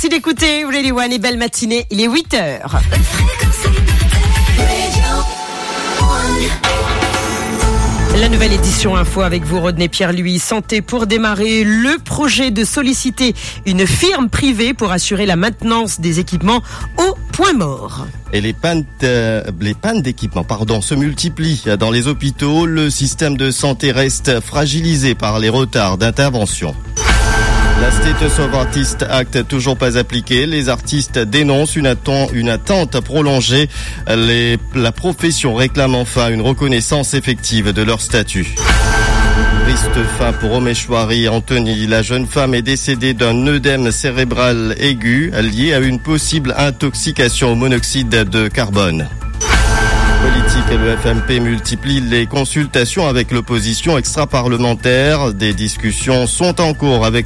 Merci d'écouter Radio One et belle matinée, il est 8h. La nouvelle édition Info avec vous, Rodney Pierre-Louis. Santé pour démarrer le projet de solliciter une firme privée pour assurer la maintenance des équipements au point mort. Et les pannes d'équipement, se multiplient dans les hôpitaux. Le système de santé reste fragilisé par les retards d'intervention. La State of Artist Act toujours pas appliquée. Les artistes dénoncent une attente prolongée. La profession réclame enfin une reconnaissance effective de leur statut. Triste fin pour Omeshwari Anthony. La jeune femme est décédée d'un œdème cérébral aigu lié à une possible intoxication au monoxyde de carbone. Politique, le FMP multiplie les consultations avec l'opposition extra-parlementaire. Des discussions sont en cours avec